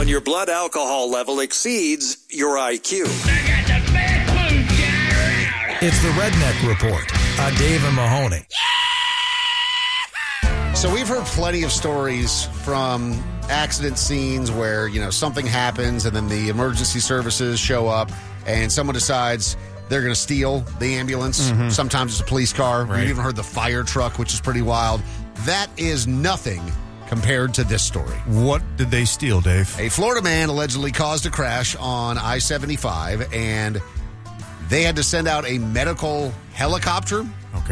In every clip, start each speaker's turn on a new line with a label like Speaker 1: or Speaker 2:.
Speaker 1: when your blood alcohol level exceeds your IQ.
Speaker 2: It's the Redneck Report on Dave and Mahoney.
Speaker 3: So we've heard plenty of stories from accident scenes where, something happens and then the emergency services show up and someone decides they're going to steal the ambulance. Mm-hmm. Sometimes it's a police car.
Speaker 2: Right.
Speaker 3: We've even heard the fire truck, which is pretty wild. That is nothing compared to this story.
Speaker 2: What did they steal, Dave?
Speaker 3: A Florida man allegedly caused a crash on I-75, and they had to send out a medical helicopter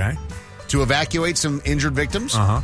Speaker 3: to evacuate some injured victims.
Speaker 2: Uh-huh.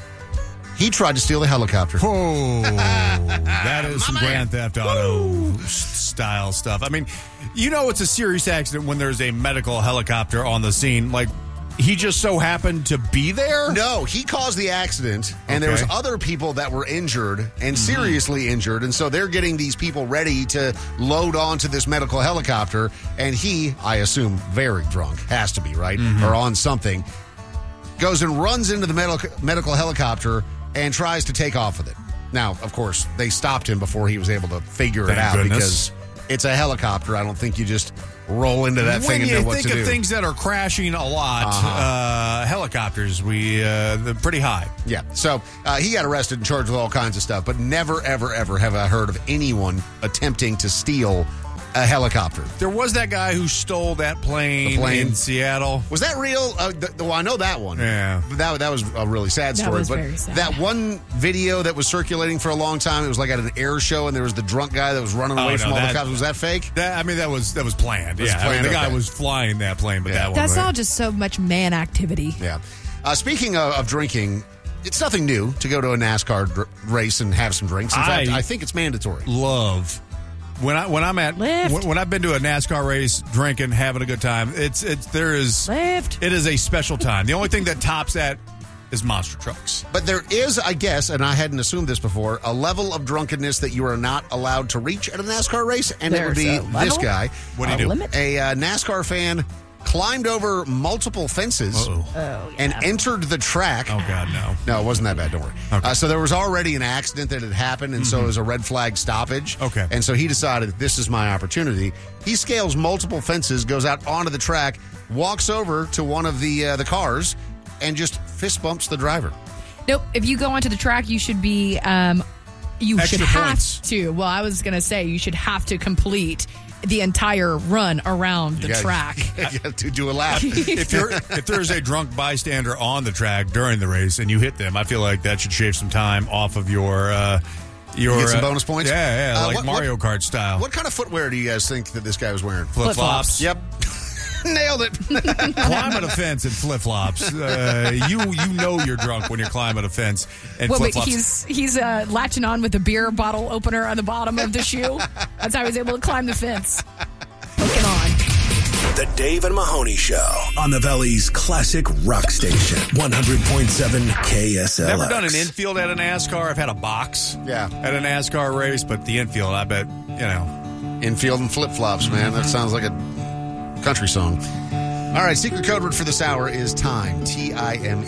Speaker 3: He tried to steal the helicopter.
Speaker 2: Oh, that is some Grand Theft Auto style stuff. I mean, it's a serious accident when there's a medical helicopter on the scene. Like, he just so happened to be there?
Speaker 3: No, he caused the accident, and there was other people that were injured and seriously injured, and so they're getting these people ready to load onto this medical helicopter, and he, I assume, very drunk, has to be, right? Or on something, goes and runs into the medical helicopter and tries to take off with it. Now, of course, they stopped him before he was able to figure it out because it's a helicopter. I don't think you just roll into that thing and know what to do.
Speaker 2: When you think of things that are crashing a lot, helicopters, they're pretty high.
Speaker 3: Yeah, so he got arrested and charged with all kinds of stuff, but never, ever, ever have I heard of anyone attempting to steal a helicopter.
Speaker 2: There was that guy who stole that plane in Seattle.
Speaker 3: Was that real? Well, I know that one.
Speaker 2: Yeah.
Speaker 3: That was a really sad story.
Speaker 4: That was very sad.
Speaker 3: That one video that was circulating for a long time, it was like at an air show, and there was the drunk guy that was running away from all the cops. Was that fake?
Speaker 2: That was planned. The guy was flying that plane, but that one.
Speaker 4: That's all just so much man activity.
Speaker 3: Yeah. Speaking of drinking, it's nothing new to go to a NASCAR race and have some drinks. In fact, I think it's mandatory.
Speaker 2: When I've been to a NASCAR race, drinking, having a good time, it is a special time. The only thing that tops that is monster trucks.
Speaker 3: But there is, I guess, and I hadn't assumed this before, a level of drunkenness that you are not allowed to reach at a NASCAR race, and it would be this guy.
Speaker 2: What do you do?
Speaker 3: A NASCAR fan climbed over multiple fences and entered the track.
Speaker 2: Oh, God, no.
Speaker 3: No, it wasn't that bad. Don't worry.
Speaker 2: Okay.
Speaker 3: So there was already an accident that had happened, and so it was a red flag stoppage.
Speaker 2: Okay.
Speaker 3: And so he decided, this is my opportunity. He scales multiple fences, goes out onto the track, walks over to one of the cars, and just fist bumps the driver.
Speaker 4: Nope. If you go onto the track, you should be... you
Speaker 2: Extra
Speaker 4: should have
Speaker 2: points.
Speaker 4: to. Well, I was going to say you should have to complete the entire run around the track.
Speaker 3: You got to do a lap.
Speaker 2: If there's a drunk bystander on the track during the race and you hit them, I feel like that should shave some time off of your
Speaker 3: you get some bonus points?
Speaker 2: Yeah, like Mario Kart style.
Speaker 3: What kind of footwear do you guys think that this guy was wearing?
Speaker 2: Flip-flops.
Speaker 3: Yep. Nailed it.
Speaker 2: Climbing a fence in flip-flops. You know you're drunk when you're climbing a fence and flip-flops.
Speaker 4: But he's latching on with the beer bottle opener on the bottom of the shoe. That's how he was able to climb the fence. Hooking on.
Speaker 1: The Dave and Mahoney Show on the Valley's classic rock station, 100.7 KSLX.
Speaker 2: Never done an infield at a NASCAR. I've had a box at a NASCAR race, but the infield, I bet,
Speaker 3: Infield and flip-flops, man. That sounds like a country song. All right, secret code word for this hour is time. TIME.